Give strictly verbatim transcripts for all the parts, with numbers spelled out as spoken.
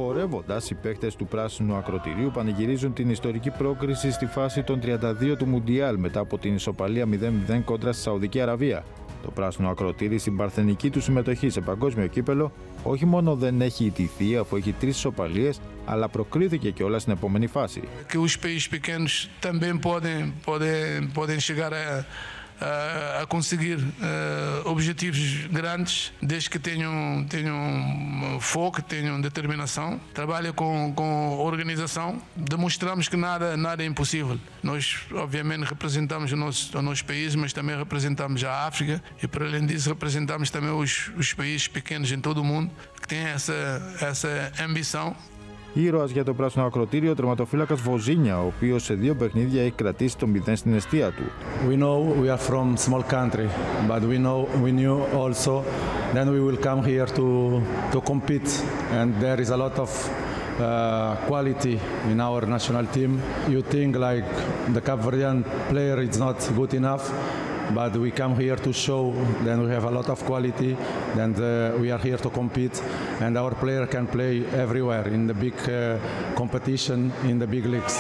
Χορεύοντας, οι παίκτες του πράσινου ακροτηρίου πανηγυρίζουν την ιστορική πρόκριση στη φάση των τριάντα δύο του Μουντιάλ μετά από την ισοπαλία μηδέν μηδέν κόντρα στη Σαουδική Αραβία. Το πράσινο ακροτήρι στην παρθενική του συμμετοχή σε παγκόσμιο κύπελο όχι μόνο δεν έχει ιτηθεί αφού έχει τρεις ισοπαλίες, αλλά προκρίθηκε κιόλας στην επόμενη φάση. Que os países pequenos também podem podem podem chegar a a conseguir uh, objetivos grandes, desde que tenham, tenham foco, tenham determinação, trabalhem com, com organização, demonstramos que nada, nada é impossível. Nós, obviamente, representamos o nosso, o nosso país, mas também representamos a África e, para além disso, representamos também os, os países pequenos em todo o mundo que têm essa, essa ambição. Ήρωας για το πράσινο ακροτήριο, ο τερματοφύλακας Βοζίνια, ο οποίος σε δύο παιχνίδια έχει κρατήσει το μηδέν στην εστία του. We know we are from small country, but we know we knew also then we will come here to to compete, and there is a lot of uh, quality in our national team. You think like the Cape Verdean player is not good enough, but we come here to show that we have a lot of quality, and uh, we are here to compete, and our player can play everywhere in the big uh, competition, in the big leagues.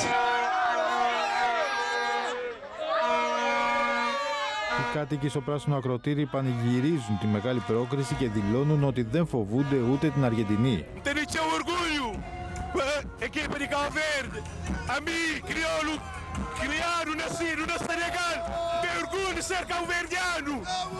Οι κάτοικοι στο πράσινο ακροτήρι πανηγυρίζουν τη μεγάλη πρόκριση και δηλώνουν ότι δεν φοβούνται ούτε την Αργεντινή. Criaram, nasceram na Senegal, tem orgulho de ser cabo-verdiano.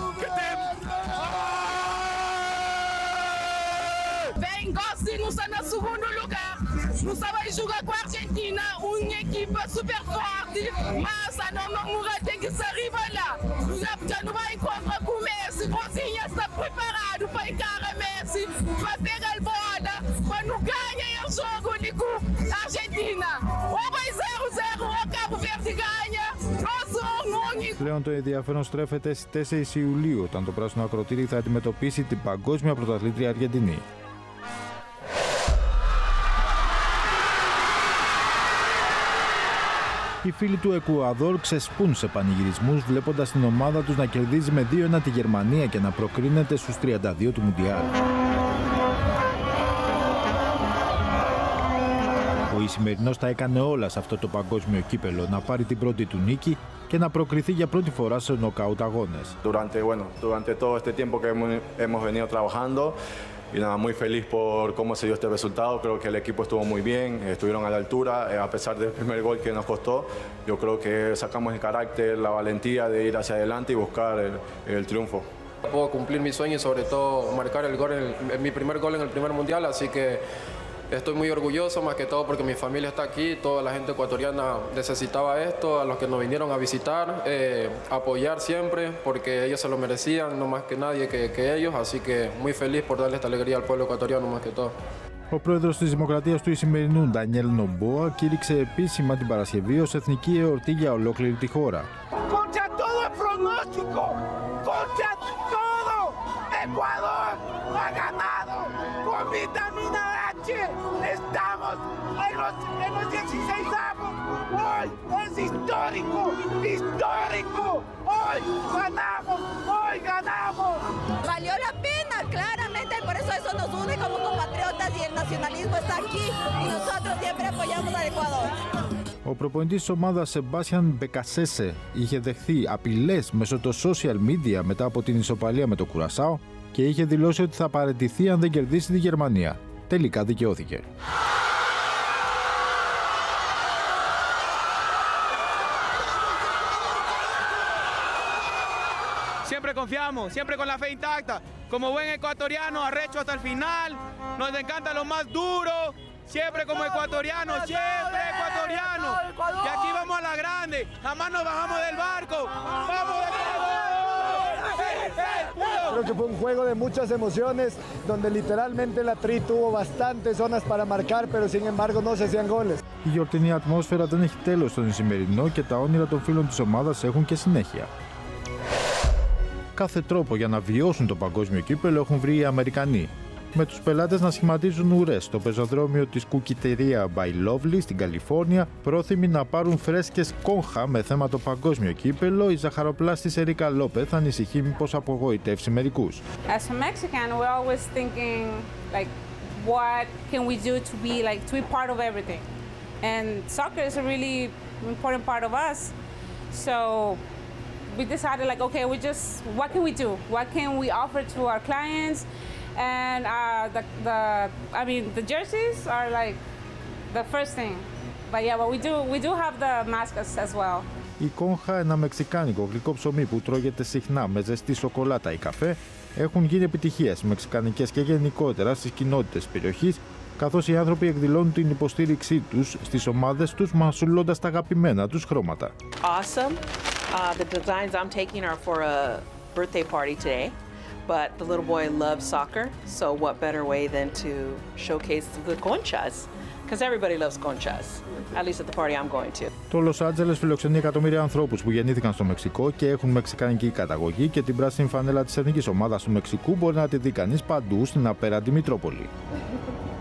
Vem, gosto, não está no segundo lugar. Não sabe jogar com a Argentina, uma equipa super forte, mas a Namamura tem que se arribar lá. Já não vai encontrar com o Messi, Rosinha está preparado para encarar Messi, para pegar a bola, para não ganhar o jogo com a Argentina. Ou vai zero zero, ou Cabo Verde ganha, Πλέον το ενδιαφέρον στρέφεται στις τέσσερις Ιουλίου, όταν το πράσινο ακροτήρι θα αντιμετωπίσει την παγκόσμια πρωταθλήτρια Αργεντινή. Οι φίλοι του Εκουαδόρ ξεσπούν σε πανηγυρισμούς βλέποντας την ομάδα τους να κερδίζει με δύο ένα τη Γερμανία και να προκρίνεται στους τριάντα δύο του Μουντιάλ. Ο Ισημερινός τα έκανε όλα σε αυτό το παγκόσμιο κύπελο, να πάρει την πρώτη του νίκη και να προκριθεί για πρώτη φορά σε νοκάουτ αγώνες. Durante, bueno, durante todo este tiempo que hemos venido trabajando, y nada, muy feliz por cómo se dio este resultado. Creo que el equipo estuvo muy bien, estuvieron a la altura, a pesar del primer gol que nos costó. Yo creo que sacamos el carácter, la valentía de ir hacia adelante y buscar el, el triunfo. Puedo cumplir mi sueño y sobre todo marcar el gol en, el, en mi primer gol en el primer mundial, así que estoy muy orgulloso, más que todo porque mi familia está aquí, toda la gente ecuatoriana necesitaba esto, a los que nos vinieron a visitar, eh, apoyar siempre, porque ellos se lo merecían, no más que nadie que, que ellos, así que muy feliz por darle esta alegría al pueblo ecuatoriano más que todo. Ο πρόεδρος της Δημοκρατίας του Ισημερινού, Ντανιέλ Νομπόα, κήρυξε επίσημα την Παρασκευή ως εθνική εορτή για ολόκληρη τη χώρα. Contra todo el pronóstico, contra todo, Ecuador ha ganado con vitamina H. Estamos en los, en los dieciséis avos. Hoy es histórico, histórico. Hoy ganamos, hoy ganamos. Valió la pena, claramente, por eso eso nos une como compatriotas y el nacionalismo está aquí y nosotros siempre apoyamos al Ecuador. Ο προπονητής της ομάδας Σεμπάστιαν Μπεκασέσε είχε δεχθεί απειλές μέσω των social media μετά από την ισοπαλία με το Κουρασάο και είχε δηλώσει ότι θα παραιτηθεί αν δεν κερδίσει τη Γερμανία. Τελικά δικαιώθηκε. Siempre confiamos, siempre con la fe intacta. Como buen ecuatoriano, arrecho hasta el final. Nos encanta lo más duro. Siempre como ecuatoriano, siempre ecuatoriano. Y aquí vamos a la grande. Jamás nos bajamos del barco. ¡Vamos Ecuador! Creo que fue un juego de muchas emociones, donde literalmente la Tri tuvo bastantes zonas para marcar, pero sin embargo no se hacían goles. Η γιορτινή ατμόσφαιρα δεν έχει τέλος στον Ισημερινό και τα όνειρα των φίλων της ομάδας έχουν και συνέχεια. Κάθε τρόπο για να βιώσουν το παγκόσμιο κύπελο έχουν βρει οι Αμερικανοί, με τους πελάτες να σχηματίζουν ουρές στο πεζοδρόμιο της κουκιτερία By Lovely στην Καλιφόρνια, πρόθυμοι να πάρουν φρέσκες κόγχα με θέμα το παγκόσμιο κύπελο. Η ζαχαροπλάστης Ερίκα Λόπεθ ανησυχεί μήπως απογοητεύσει μερικούς. As a Mexican, we're always thinking like what can we do to be like to be part of everything. And soccer is a really important part of us. So we decided like, okay, we just, what can we do? What can we offer to our clients? And uh, the, the, I mean, the jerseys are like the first thing. But yeah, but we do, we do have the mascots as well. Η κόγχα, ένα μεξικάνικο γλυκό ψωμί που τρώγεται συχνά με ζεστή σοκολάτα ή καφέ, έχουν γίνει επιτυχίες μεξικανικές και γενικότερα στις κοινότητες της περιοχής, καθώς οι άνθρωποι εκδηλώνουν την υποστήριξή τους στις ομάδες τους μασουλώντας τα αγαπημένα τους χρώματα. Awesome. Uh, the designs I'm taking are for a birthday party today, but the little boy loves soccer, so what better way than to showcase the conchas? Because everybody loves conchas, at least at the party I'm going to. Το Λος Άντζελες φιλοξενεί εκατομμύρια ανθρώπους που γεννήθηκαν στο Μεξικό και έχουν μεξικανική καταγωγή και την πράσινη φανέλα της εθνικής ομάδας του Μεξικού μπορεί να τη δει κανείς παντού στην απέραντη Μητρόπολη.